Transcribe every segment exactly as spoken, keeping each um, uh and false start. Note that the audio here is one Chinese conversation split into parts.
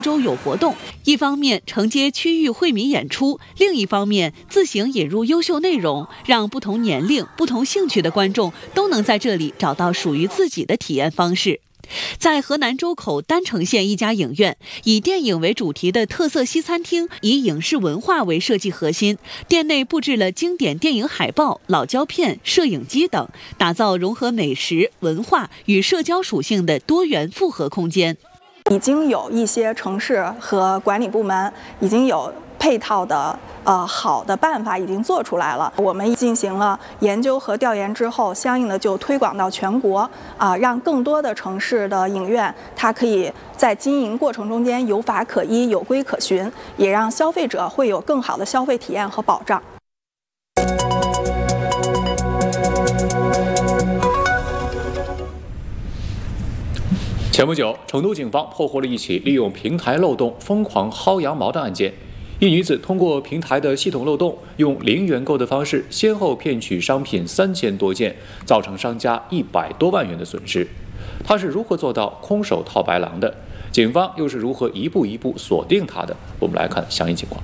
周有活动，一方面承接区域惠民演出，另一方面自行引入优秀内容，让不同年龄、不同兴趣的观众都能在这里找到属于自己的体验方式。在河南周口郸城县一家影院，以电影为主题的特色西餐厅，以影视文化为设计核心，店内布置了经典电影海报、老胶片、摄影机等，打造融合美食、文化与社交属性的多元复合空间。 已经有一些城市和管理部门已经有配套的呃好的办法已经做出来了。我们进行了研究和调研之后，相应的就推广到全国啊、呃，让更多的城市的影院它可以在经营过程中间有法可依、有规可循，也让消费者会有更好的消费体验和保障。 前不久，成都警方破获了一起利用平台漏洞疯狂薅羊毛的案件。一女子通过平台的系统漏洞，用零元购的方式，先后骗取商品三千多件，造成商家一百多万元的损失。她是如何做到空手套白狼的？警方又是如何一步一步锁定她的？我们来看详细情况。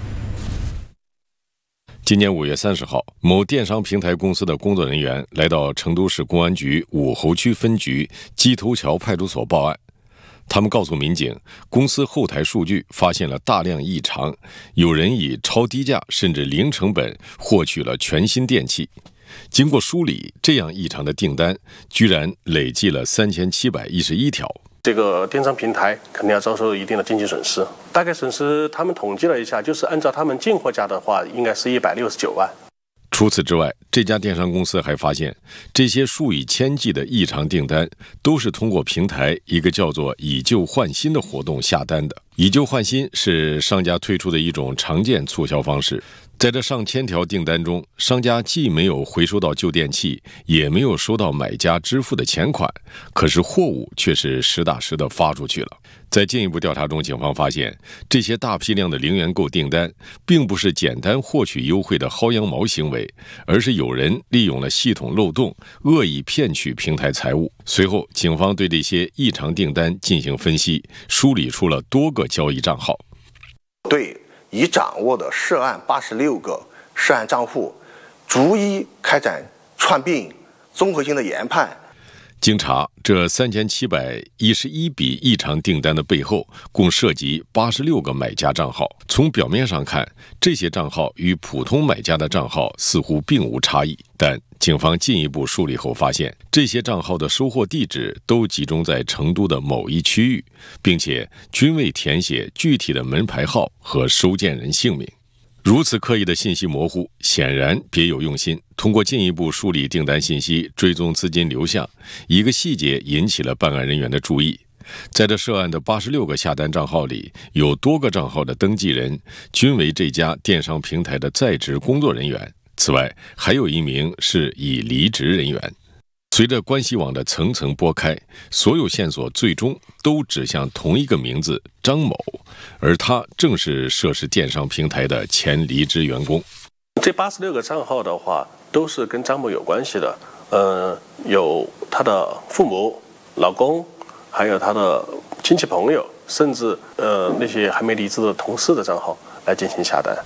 今年五月三十号，某电商平台公司的工作人员来到成都市公安局武侯区分局鸡头桥派出所报案。他们告诉民警，公司后台数据发现了大量异常，有人以超低价甚至零成本获取了全新电器。经过梳理，这样异常的订单居然累计了三千七百一十一条。 这个电商平台肯定要遭受一定的经济损失，大概损失他们统计了一下，就是按照他们进货价的话，应该是一百六十九万。 除此之外，这家电商公司还发现，这些数以千计的异常订单都是通过平台一个叫做以旧换新的活动下单的。以旧换新是商家推出的一种常见促销方式。在这上千条订单中，商家既没有回收到旧电器，也没有收到买家支付的钱款，可是货物却是实打实的发出去了。在进一步调查中，警方发现，这些大批量的零元购订单并不是简单获取优惠的薅羊毛行为，而是有人利用了系统漏洞，恶意骗取平台财物。随后，警方对这些异常订单进行分析，梳理出了多个交易账号。 对已掌握的涉案八十六个涉案账户，逐一开展串并、综合性的研判。 经查，这三千七百一十一笔异常订单的背后，共涉及八十六个买家账号。从表面上看，这些账号与普通买家的账号似乎并无差异，但警方进一步梳理后发现，这些账号的收货地址都集中在成都的某一区域，并且均未填写具体的门牌号和收件人姓名。如此刻意的信息模糊，显然别有用心。通过进一步梳理订单信息，追踪资金流向，一个细节引起了办案人员的注意。在这涉案的八十六个下单账号里，有多个账号的登记人均为这家电商平台的在职工作人员，此外还有一名是已离职人员。随着关系网的层层拨开，所有线索最终都指向同一个名字张某，而他正是涉事电商平台的前离职员工。 这八十六个账号的话，都是跟张某有关系的，呃，有他的父母、老公，还有他的亲戚朋友，甚至呃那些还没离职的同事的账号来进行下单。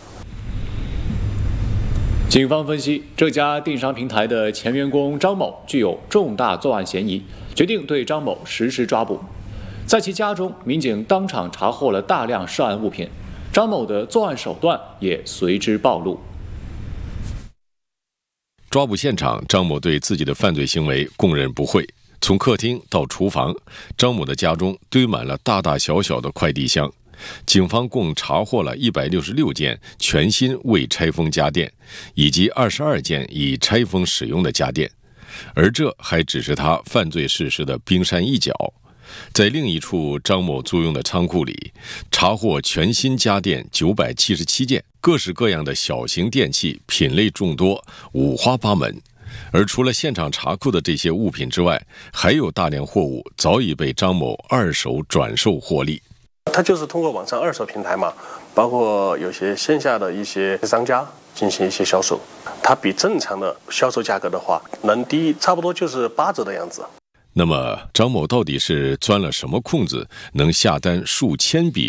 警方分析，这家电商平台的前员工张某具有重大作案嫌疑，决定对张某实施抓捕。在其家中，民警当场查获了大量涉案物品，张某的作案手段也随之暴露。 抓捕现场，张某对自己的犯罪行为供认不讳。从客厅到厨房，张某的家中堆满了大大小小的快递箱。警方共查获了一百六十六件全新未拆封家电，以及二十二件已拆封使用的家电，而这还只是他犯罪事实的冰山一角。在另一处张某租用的仓库里，查获全新家电九百七十七件，各式各样的小型电器，品类众多，五花八门。而除了现场查扣的这些物品之外，还有大量货物早已被张某二手转售获利。 他就是通过网上二手平台嘛，包括有些线下的一些商家进行一些销售，它比正常的销售价格的话，能低差不多就是八折的样子。 那么张某到底是钻了什么空子，能下单数千笔